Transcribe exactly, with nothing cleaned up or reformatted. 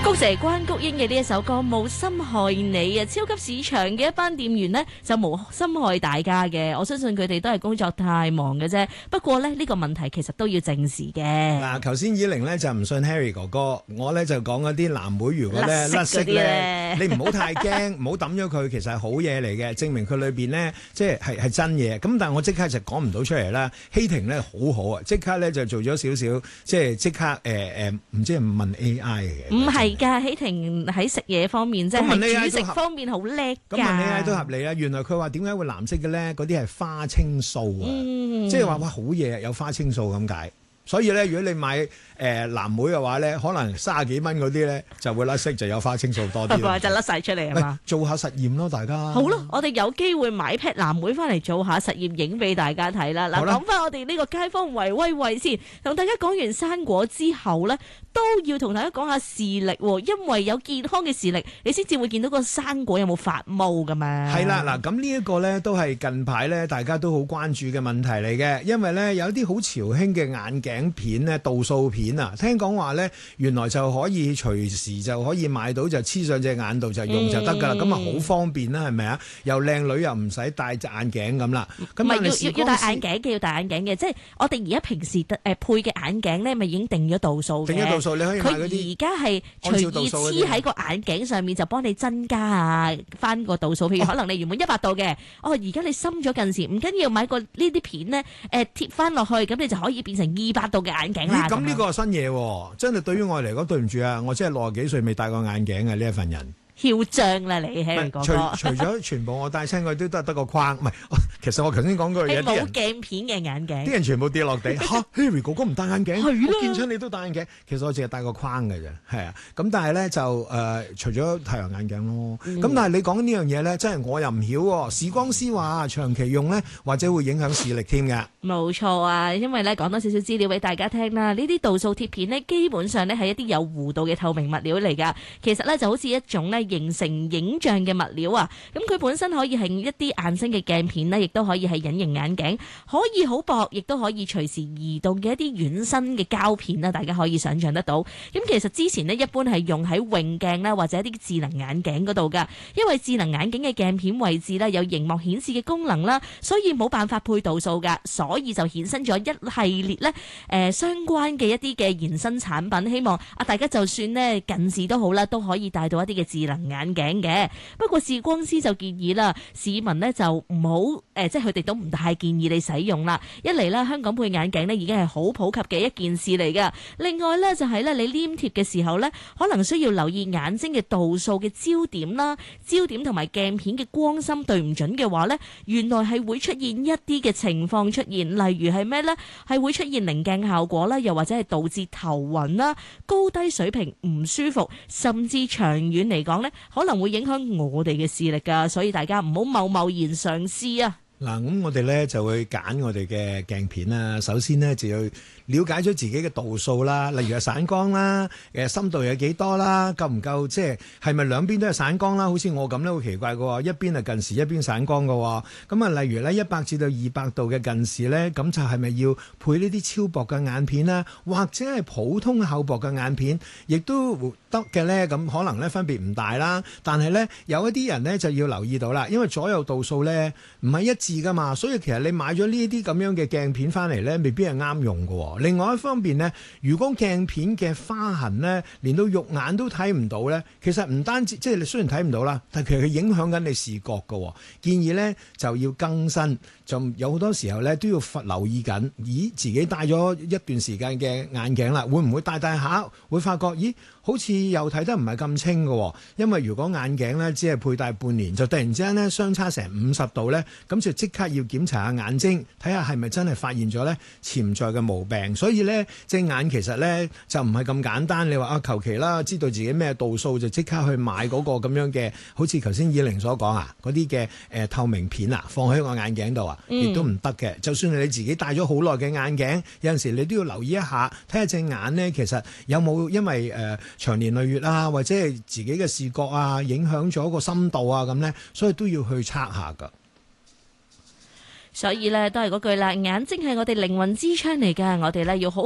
谷姐關菊英嘅呢一首歌《無心害你》啊，超級市場嘅一班店員呢就無心害大家嘅，我相信佢哋都係工作太忙嘅啫。不過呢，呢個問題其實都要正視嘅。 嗱，頭先以玲咧就唔信 Harry 哥哥，我咧就講嗰啲藍莓如果咧甩色咧，你唔好太驚，唔好抌咗佢，其實係好嘢嚟嘅，證明佢裏邊咧即係係係真嘢。咁但係我即刻就講唔到出嚟啦。希婷咧好好啊，即刻咧就做咗少少，即係即刻誒誒，唔知係問 A I 嘅。 唔係㗎，希婷喺食嘢方面即係煮食方面好叻㗎。 咁問 A I 都合理啦。原來佢話點解會藍色嘅咧？嗰啲係花青素啊，嗯、即係話哇好嘢，有花青素咁解。所以咧，如果你買誒、呃、藍莓嘅話咧，可能三十幾蚊嗰啲咧就會甩色，就有花青素多啲。 就甩晒出嚟係嘛？ 做下實驗咯，大家。 好咯，我哋有機會買劈藍莓翻嚟做下實驗，影俾大家睇啦。嗱，講翻我哋呢個街坊維威惠先，同大家講完生果之後咧，都要同大家講下視力喎，因為有健康嘅視力，你先至會見到個生果有冇發毛噶嘛。係啦，嗱，咁呢一個咧都係近排咧大家都好關注嘅問題嚟嘅，因為咧有啲好潮興嘅眼鏡片咧，度數片啊，聽講話咧原來就可以隨時就可以買到，就黐上隻眼度就用就得噶啦，咁啊好方便啦，係咪啊？又靚女又唔使戴隻眼鏡咁啦。咁唔係要要戴眼鏡嘅，要戴眼鏡嘅，即係我哋而家平時誒配嘅眼鏡咧，咪已經定咗度數嘅。定咗度數，你可以買嗰啲。佢而家係隨意黐喺個眼鏡上面，就幫你增加啊翻個度數。譬如可能你原本一百度嘅，哦而家你深咗近視，唔緊要，買個呢啲片咧誒貼翻落去，咁你就可以變成二百度嘅眼鏡啦。咁呢個係新嘢喎，真係對於我嚟講，對唔住啊，我真係六十幾歲未戴過眼鏡嘅呢一份人。囂張啦你 Harry 哥哥，除除咗全部我戴親佢都得得個框，唔係，其實我頭先講嗰樣嘢，冇鏡片嘅眼鏡，啲人全部跌落地嚇，Harry 哥哥唔戴眼鏡，我見親你都戴眼鏡，其實我淨係戴個框嘅啫，係啊，咁但係咧就誒、呃、除咗太陽眼鏡咯，咁、嗯、但係你講呢樣嘢咧，真係我又唔曉喎，視光師話長期用咧或者會影響視力添嘅，冇錯啊，因為咧講多少少資料俾大家聽啦，呢啲度數貼片咧基本上咧係一啲有弧度嘅透明物料嚟㗎，其實咧就好似一種咧。形成影像嘅物料啊，咁佢本身可以係一啲硬身嘅鏡片咧，亦都可以係隱形眼鏡，可以好薄，亦都可以隨時移動嘅一啲軟身嘅膠片啦，大家可以想象得到。咁其實之前咧一般係用喺泳鏡啦，或者一啲智能眼鏡嗰度噶，因為智能眼鏡嘅鏡片位置咧有熒幕顯示嘅功能啦，所以冇辦法配度數噶，所以就衍生咗一系列咧誒、呃、相關嘅一啲嘅延伸產品，希望啊大家就算咧近視都好啦，都可以戴到一啲嘅智能眼鏡嘅，不過視光師就建議啦，市民呢就唔好誒，即係佢哋都唔太建議你使用啦。一嚟啦，香港配眼鏡呢已經係好普及嘅一件事嚟噶。另外呢，就係咧，你黏貼嘅時候呢，可能需要留意眼睛嘅度數嘅焦點啦，焦點同埋鏡片嘅光深對唔準嘅話呢，原來係會出現一啲嘅情況出現，例如係咩呢？係會出現棱鏡效果啦，又或者係導致頭暈啦、高低水平唔舒服，甚至長遠嚟講呢，可能會影響我哋嘅視力噶，所以大家唔好貿貿然嘗試啊！嗱，咁我哋咧就會揀我哋嘅鏡片啦。首先呢，就要了解咗自己嘅度數啦，例如係散光啦，誒深度有幾多啦，夠唔夠？即係係咪兩邊都係散光啦？好似我咁咧，好奇怪嘅喎，一邊係近視，一邊散光嘅喎。咁啊，例如咧一百至到二百度嘅近視咧，咁就係咪要配呢啲超薄嘅眼片啦，或者係普通厚薄嘅眼片，亦都得嘅咧？咁可能咧分別唔大啦。但係咧有一啲人咧就要留意到啦，因為左右度數咧唔係一致噶嘛，所以其實你買咗呢啲咁樣嘅鏡片翻嚟咧，未必係啱用嘅。另外一方面呢，如果鏡片嘅花痕呢，連到肉眼都睇唔到呢，其實唔單止即係你雖然睇唔到啦，但係其實佢影響緊你視覺嘅。建議呢就要更新，就有好多時候呢都要留意緊，咦自己戴咗一段時間嘅眼鏡啦，會唔會戴戴下會發覺咦好似又睇得唔係咁清嘅？因為如果眼鏡呢只係佩戴半年，就突然之間呢相差成五十度呢，咁就即刻要檢查下眼睛，睇下係咪真係發現咗呢潛在嘅毛病。所以咧，隻眼其實咧就唔係咁簡單。你話啊，求其啦，知道自己咩度數就即刻去買嗰個咁樣嘅，好似頭先以玲所講啊，嗰啲嘅誒透明片啊，放喺個眼鏡度啊，亦都唔得嘅。就算係你自己戴咗好耐嘅眼鏡，有陣時你都要留意一下，睇下隻眼呢，其實有冇因為誒、呃、長年累月啊，或者係自己嘅視覺啊，影響咗個深度啊咁咧，所以都要去測下噶。所以咧都係嗰句啦，眼睛係我哋靈魂之窗嚟噶，我哋咧要好